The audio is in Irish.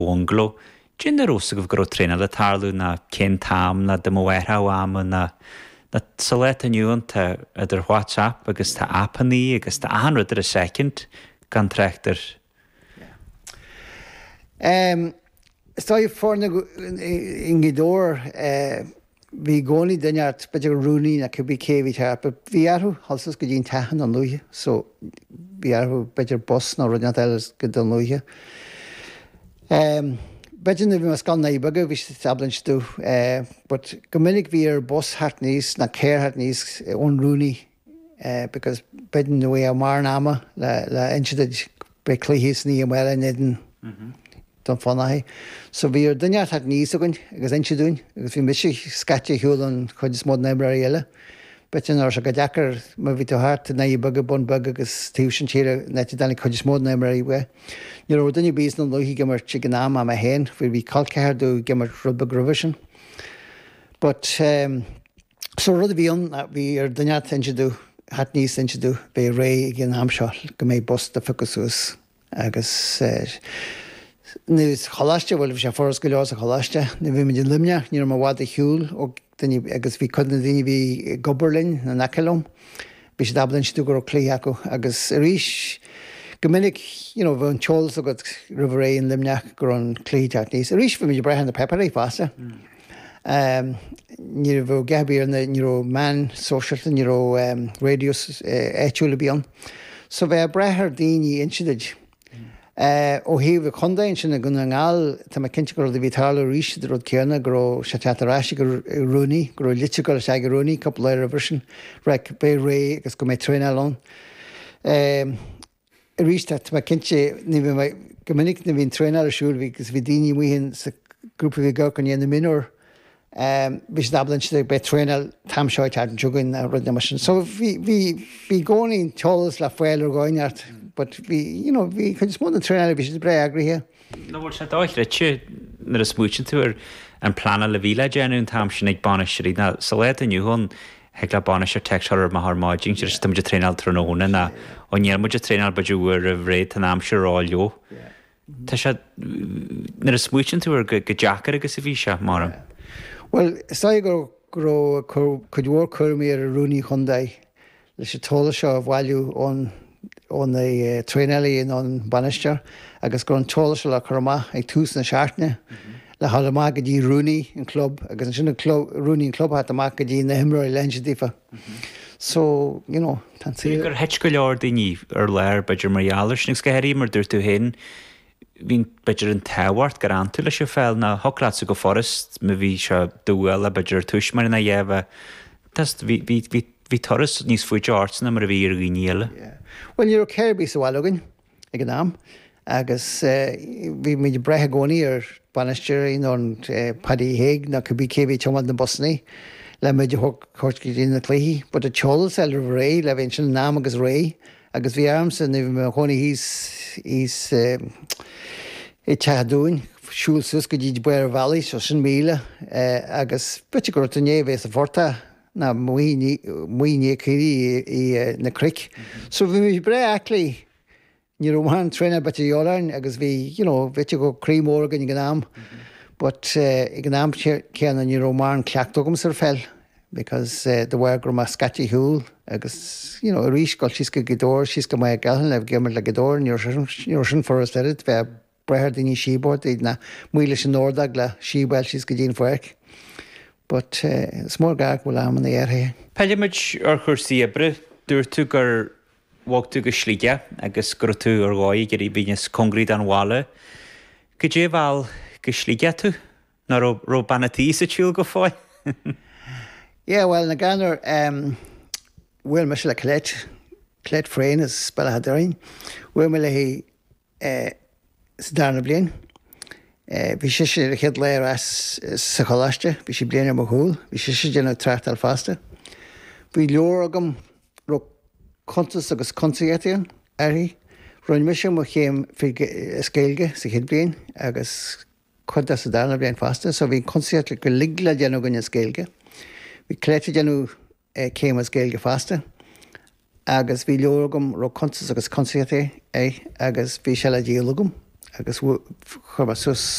Onglo. Generosa go gro tréna le tarlú na cén tam na de mhairtha am na soleta nniuanta idir WhatsApp agus tá appaní agus tá anrad a second gan treachtar. Stoi fórna ingidór bhí gcónaí duineart beidir rúnaí na cubí céhí tearpa bhí arthú halsas go dtíon teachan an luithe, so bhí arthú beidir bus ná runeat eile go don luithe. Beidir na bhí mas gan naíbaga bhí tablanstú, but go minic bhí bus hart níos na céir hart níos ón rúnaí, because beidir na bhí mar náma le insiad be clíhís ní am bhile nidan don fannaí. So bhí duineart hart níos agan agus insiadún, agus bhí mis scate hiúil an chuid is mód nebra eile. Beidir ná se go deacar má bhí hart naíbaga bun bag agus tíúsin tíre neti danig chuid is mód nebra bhe. Ní ó duine bís an luí gimar si gan am a hen, bhí bhí calceirú gimar rudba grovision. But so rud bhíon bhí duineart insiadú hart níos insiadú bhí ré gin am seo go méid bosta ficusús agus Nus choláiste bhfuil sé foras go leás a choláiste, na bhí me limne ní má bhád a hiúil agus bhí chuna daoine bhí goberlin na nacelóm, bhí sé dablann tú gur clí acu agus ríis go minic bh an teolas a go rihé an limneach gur an clíteach níos. Ríis bhí me brehan na peparí fásta. Ní bh gabíar na níró man socialta níró radios éitiúla bíon. So bheith brethir daoine insiad. Ó híh chundain sinna gona ngáil tá cinnte gur bhí tála ríiste rud ceanna gur se tetarráise gur rúnaí, gur lite go se go rúnaí couple leir version re bé ré agus go méid tréineán. Ríiste tá cinnte go minic na bhín tréinear siúil gus bhí daoine mhuihinn sa grúpa bhí go an dhéana minúr. Bhís dablann si be tréineal tamseáid an tugann a rud na mar sin. So bhí gcónaín teolas le foiil ar gáineart. But bhí chun smó an tréile bhí bre agrithe. No bhil se dáithre tú nar a smúin tú ar an plana le bhíle déanún tam sin ag banisirí na soléit aniu hon heag le banis ar teexar mar máiding sé stum de tréál tróna na ó níarmid a tréál beúir a bhréid an am se ráileo. Tá se nar a smúin tú ar go deachar agus a bhí se mar. Well, sta gur chudhór chumí ar a rúnaí chundaid leis sé tóla seo a bhhailú ón na tréile in an banisteir agus gur an tóla se le chumá ag tús na seaartne le hallamá go dtí rúnaí an club agus an sinna rúnaí an club hat amach go dtí na himráí lensedífa. So, tan sí. Gur heit go leor daoine ar léir beidir marális nig go heirí mar dúir tú hen hín beidir an tehhart gar an tú lei se fel na holása go forest me bhí se dúil a beidir tuis mar na dhéh hí toras níos fuide ána mar a bhí ar gníile. Well, you're Kirby so allogan, ag an am, agus bhí mé brethe gcónaí ar banisteir on Paddy Haig na cubí céhí teamad na Bosnaí le méidir chuirt go dtí na cléí, bud a teolas eile ré le bhíonn sin nám agus ré, agus bhí armsa na bhí me chónaí hís i teadúin, siúlsus go dtí Bear Valley so sin míle agus bute gur tuné bhés a forta na muoine cíí i na cric. So bhí mé bre aclaí ní rómhan tréine bete jólainn agus bhí bhíte go crímór gan gan am, but i gan am ceanna ní rómán cleachtógam ar fel, because the bhhar gur má scatí hiúil agus a ríis gáil síos go godóir síos go mai gahan le gimar le godóir níor sin forras leirid bheith brethir daoine síbord iad na muile sin nódag le síbáil síos go dtíon foiic. But smór gaag bhfuil am an éarthe. Peimiid ar chuirsaí ebre, dúir tú gur bhhachtú go slíide agus gur tú ar gáid gur í bhíine congríd an bhála. Go dé bhil go slíide tú ná ró banatí sa tíúil go fáil? Yeah, well, na ganar bhfuil me se le cléit fréin is spelladóin. Bhfuil me le hí sa darna blian. Bhí sé sé chéad léir sa choláiste, bhí sé bliana mo húil, bhí sé déanana treachtal fásta. Bhí leor agam ro contas agus consaíotaíon airí, roinn me sem mo chéim scéilge sa chéad blian agus chuda sa darna blian fásta, so bhí consaíocht go ligla déanú gonne scéilge. Bhí cléite déanú céim a scéilge fásta, agus bhí leor agam ro contas agus consaíotaí agus bhí se le díalagam. agus chuba sus